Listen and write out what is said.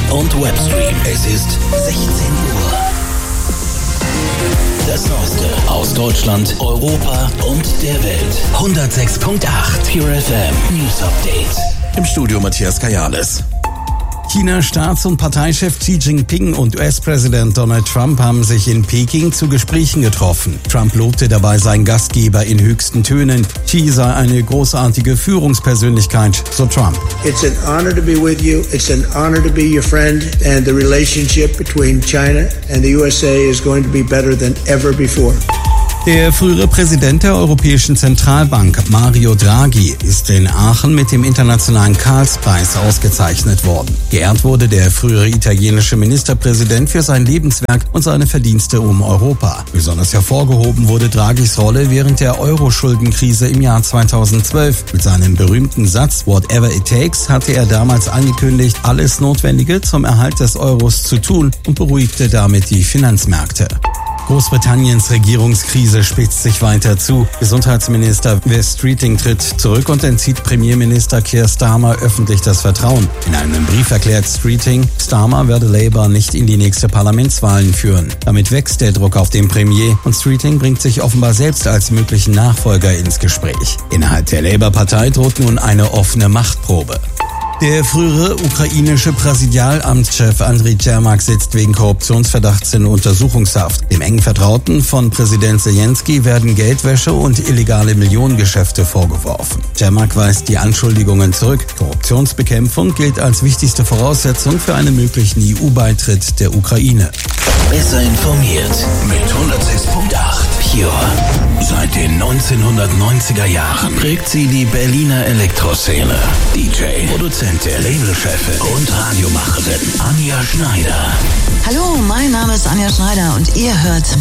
und Webstream. Es ist 16 Uhr. Das Neueste aus Deutschland, Europa und der Welt. 106.8 Pure FM News Update. Im Studio Matthias Kajales. Chinas Staats- und Parteichef Xi Jinping und US-Präsident Donald Trump haben sich in Peking zu Gesprächen getroffen. Trump lobte dabei seinen Gastgeber in höchsten Tönen. Xi sei eine großartige Führungspersönlichkeit, so Trump. It's an honor to be with you. It's an honor to be your friend. And the relationship between China and the USA is going to be better than ever before. Der frühere Präsident der Europäischen Zentralbank, Mario Draghi, ist in Aachen mit dem Internationalen Karlspreis ausgezeichnet worden. Geehrt wurde der frühere italienische Ministerpräsident für sein Lebenswerk und seine Verdienste um Europa. Besonders hervorgehoben wurde Draghis Rolle während der Euro-Schuldenkrise im Jahr 2012. Mit seinem berühmten Satz "Whatever it takes" hatte er damals angekündigt, alles Notwendige zum Erhalt des Euros zu tun und beruhigte damit die Finanzmärkte. Großbritanniens Regierungskrise spitzt sich weiter zu. Gesundheitsminister Wes Streeting tritt zurück und entzieht Premierminister Keir Starmer öffentlich das Vertrauen. In einem Brief erklärt Streeting, Starmer werde Labour nicht in die nächste Parlamentswahlen führen. Damit wächst der Druck auf den Premier und Streeting bringt sich offenbar selbst als möglichen Nachfolger ins Gespräch. Innerhalb der Labour-Partei droht nun eine offene Machtprobe. Der frühere ukrainische Präsidialamtschef Andriy Yermak sitzt wegen Korruptionsverdachts in Untersuchungshaft. Dem engen Vertrauten von Präsident Zelensky werden Geldwäsche und illegale Millionengeschäfte vorgeworfen. Yermak weist die Anschuldigungen zurück. Korruptionsbekämpfung gilt als wichtigste Voraussetzung für einen möglichen EU-Beitritt der Ukraine. Besser informiert mit 106.8 Pure. Seit den 1990er Jahren prägt sie die Berliner Elektroszene. DJ, Produzentin, Labelchefin und Radiomacherin Anja Schneider. Hallo, mein Name ist Anja Schneider und ihr hört